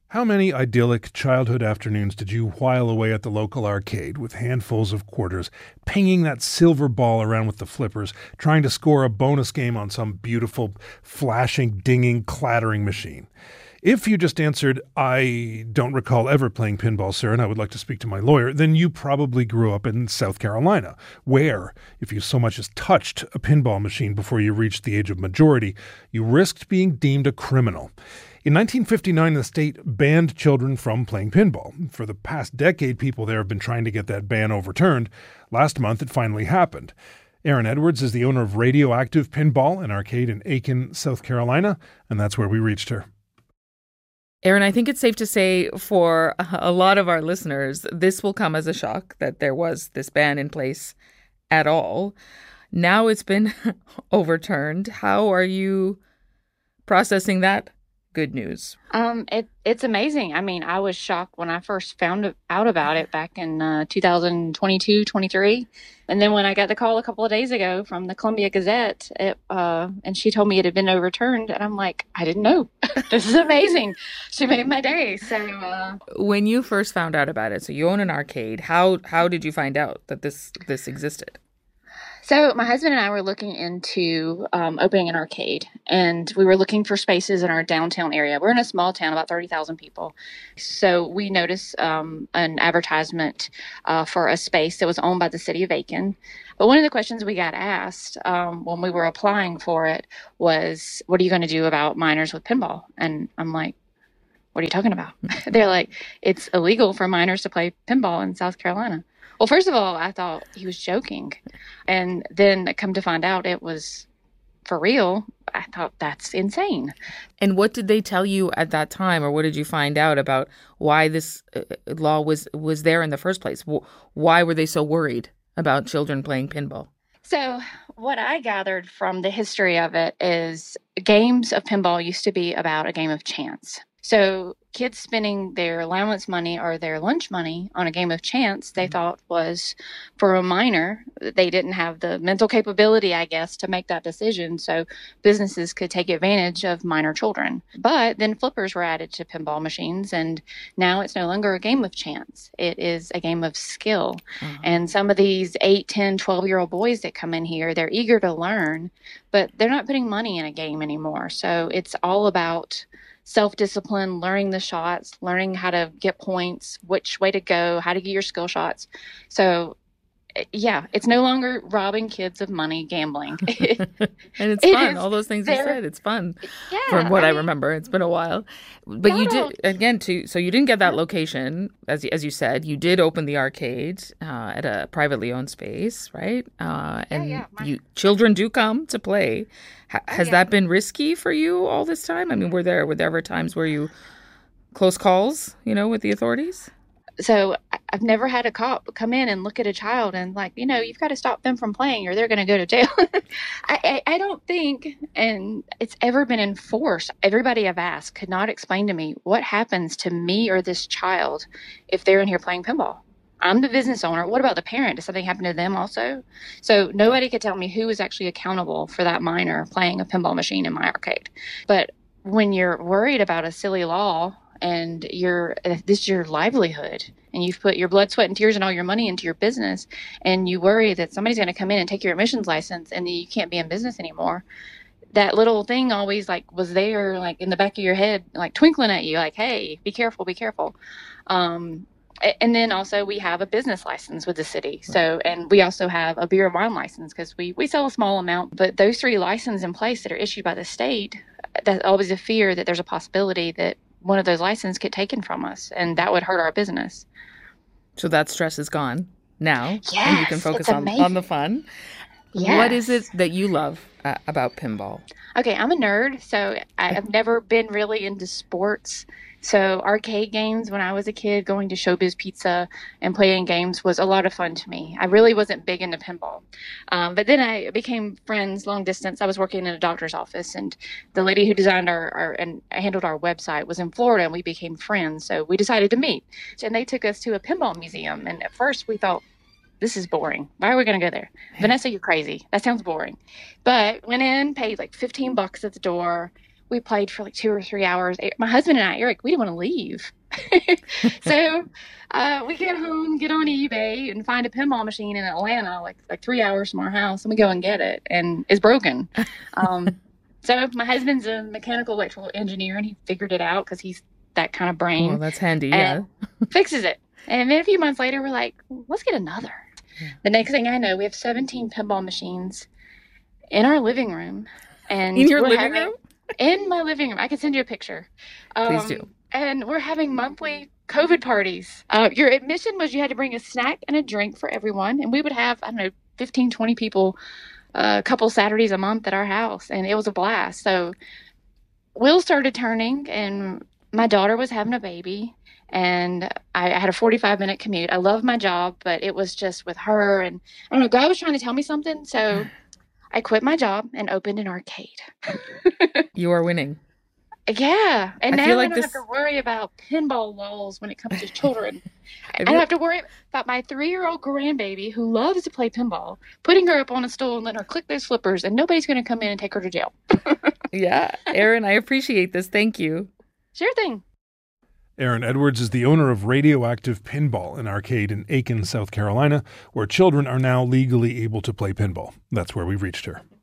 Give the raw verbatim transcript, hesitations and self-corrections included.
How many idyllic childhood afternoons did you while away at the local arcade with handfuls of quarters, pinging that silver ball around with the flippers, trying to score a bonus game on some beautiful, flashing, dinging, clattering machine? If you just answered, I don't recall ever playing pinball, sir, and I would like to speak to my lawyer, then you probably grew up in South Carolina, where, if you so much as touched a pinball machine before you reached the age of majority, you risked being deemed a criminal. In nineteen fifty-nine, the state banned children from playing pinball. For the past decade, people there have been trying to get that ban overturned. Last month, it finally happened. Erin Edwards is the owner of Radioactive Pinball, an arcade in Aiken, South Carolina, and that's where we reached her. Erin, I think it's safe to say for a lot of our listeners, this will come as a shock that there was this ban in place at all. Now it's been overturned. How are you processing that good news? Um, it, it's amazing. I mean, I was shocked when I first found out about it back in uh, two thousand twenty-two, twenty-three. And then when I got the call a couple of days ago from the Columbia Gazette, it, uh, and she told me it had been overturned, and I'm like, I didn't know. This is amazing. She made my day. So uh... when you first found out about it, so you own an arcade, how how did you find out that this this existed? So my husband and I were looking into um, opening an arcade, and we were looking for spaces in our downtown area. We're in a small town, about thirty thousand people. So we noticed um, an advertisement uh, for a space that was owned by the city of Aiken. But one of the questions we got asked um, when we were applying for it was, what are you going to do about minors with pinball? And I'm like, what are you talking about? They're like, it's illegal for minors to play pinball in South Carolina. Well, first of all, I thought he was joking. And then come to find out it was for real. I thought, that's insane. And what did they tell you at that time, or what did you find out about why this uh, law was, was there in the first place? Why were they so worried about children playing pinball? So what I gathered from the history of it is games of pinball used to be about a game of chance. So kids spending their allowance money or their lunch money on a game of chance, they thought was for a minor. They didn't have the mental capability, I guess, to make that decision. So businesses could take advantage of minor children. But then flippers were added to pinball machines, and now it's no longer a game of chance. It is a game of skill. Uh-huh. And some of these eight, ten, twelve-year-old boys that come in here, they're eager to learn, but they're not putting money in a game anymore. So it's all about self-discipline, learning the shots, learning how to get points, which way to go, how to get your skill shots. So, yeah, it's no longer robbing kids of money, gambling. And it's it fun. All those things you said, it's fun. Yeah, from what I, I mean, remember. It's been a while. But you did, again, too, so you didn't get that location, as, as you said. You did open the arcade uh, at a privately owned space, right? Uh, and yeah, yeah, you children do come to play. H- has oh, yeah. that been risky for you all this time? I mean, were there, were there ever times where you close calls, you know, with the authorities? So I've never had a cop come in and look at a child and like, you know, you've got to stop them from playing or they're going to go to jail. I, I, I don't think, and it's ever been enforced. Everybody I've asked could not explain to me what happens to me or this child if they're in here playing pinball. I'm the business owner. What about the parent? Does something happen to them also? So nobody could tell me who is actually accountable for that minor playing a pinball machine in my arcade. But when you're worried about a silly law, and you're, this is your livelihood, and you've put your blood, sweat, and tears and all your money into your business, and you worry that somebody's going to come in and take your admissions license and you can't be in business anymore. That little thing always like was there, like in the back of your head, like twinkling at you, like, hey, be careful, be careful. Um, and then also we have a business license with the city. So, and we also have a beer and wine license because we, we sell a small amount, but those three licenses in place that are issued by the state, that's always a fear that there's a possibility that one of those licenses get taken from us, and that would hurt our business. So that stress is gone now, yes, and you can focus on, on the fun. Yes. What is it that you love uh, about pinball? Okay, I'm a nerd, so I've never been really into sports. So arcade games when I was a kid, going to Showbiz Pizza and playing games was a lot of fun to me. I really wasn't big into pinball. Um, but then I became friends long distance. I was working in a doctor's office, and the lady who designed our, our and handled our website was in Florida, and we became friends. So we decided to meet. And they took us to a pinball museum. And at first we thought, this is boring. Why are we going to go there? Vanessa, you're crazy. That sounds boring. But went in, paid like fifteen bucks at the door, we played for like two or three hours. My husband and I, Eric, we didn't want to leave. So uh, we get home, get on eBay, and find a pinball machine in Atlanta, like like three hours from our house, and we go and get it, and it's broken. Um, so my husband's a mechanical electrical engineer, and he figured it out because he's that kind of brain. Oh, that's handy, yeah. Fixes it. And then a few months later, we're like, let's get another. Yeah. The next thing I know, we have seventeen pinball machines in our living room. And in your living having, room? In my living room. I can send you a picture. Um, Please do. And we're having monthly COVID parties. Uh, your admission was you had to bring a snack and a drink for everyone. And we would have, I don't know, fifteen, twenty people uh, a couple Saturdays a month at our house. And it was a blast. So wheels started turning, and my daughter was having a baby. And I, I had a forty-five minute commute. I love my job, but it was just with her. And I don't know, God was trying to tell me something. So I quit my job and opened an arcade. You are winning. Yeah. And I now feel like I don't this... have to worry about pinball lulls when it comes to children. I, I don't have to worry about my three-year-old grandbaby who loves to play pinball, putting her up on a stool and letting her click those flippers, and nobody's going to come in and take her to jail. Yeah. Erin, I appreciate this. Thank you. Sure thing. Erin Edwards is the owner of Radioactive Pinball, an arcade in Aiken, South Carolina, where children are now legally able to play pinball. That's where we reached her.